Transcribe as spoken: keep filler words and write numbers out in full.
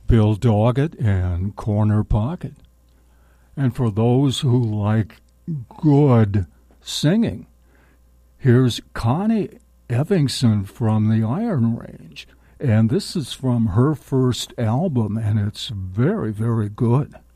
Bill Doggett and Corner Pocket. And for those who like good singing, here's Connie Evingson from the Iron Range. And this is from her first album, and it's very, very good.